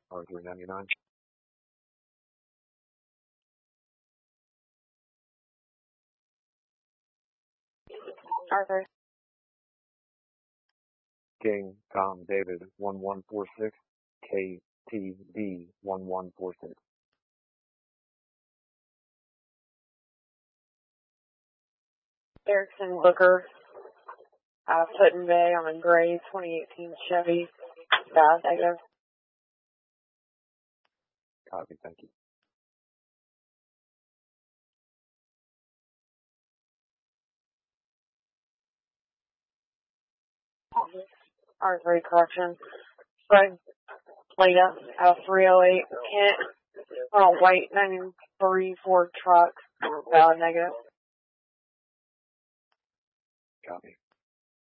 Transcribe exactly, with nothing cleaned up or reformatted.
R three ninety-nine. Arthur. King Tom David one one four six. K T D one one four six. Erickson Booker. Uh, Put-in Bay on a gray twenty eighteen Chevy. Yeah, negative. Copy, thank you. R three correction. Fred Plata, uh, three oh eight Kent. On a white ninety-three Ford truck. Valid negative. Copy.